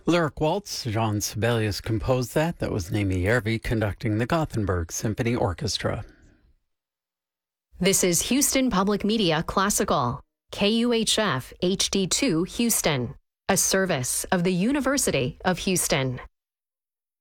Lyric Waltz, Jean Sibelius composed that. That was Naomi Järvi conducting the Gothenburg Symphony Orchestra. This is Houston Public Media Classical, KUHF HD2 Houston, a service of the University of Houston.